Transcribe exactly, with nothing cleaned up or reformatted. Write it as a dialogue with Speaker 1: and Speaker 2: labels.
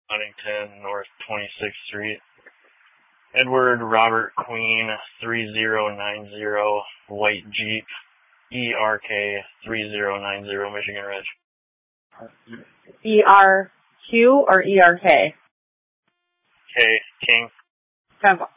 Speaker 1: Huntington, North twenty-sixth Street. Edward Robert Queen, three zero nine zero, white Jeep, E R K three zero nine zero, Michigan Ridge.
Speaker 2: E R Q or E R K?
Speaker 1: K, King.
Speaker 2: Ten